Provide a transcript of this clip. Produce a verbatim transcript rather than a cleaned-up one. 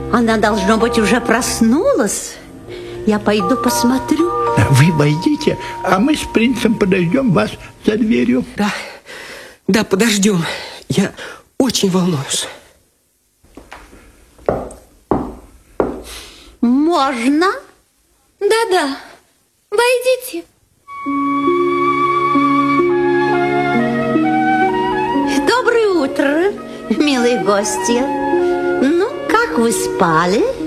Она, должно быть, уже проснулась. Я пойду посмотрю. Вы войдите, а мы с принцем подождем вас за дверью. Да, да, подождем. Я очень волнуюсь. Можно? Да-да, войдите. Доброе утро, милые гости. Ну, как вы спали?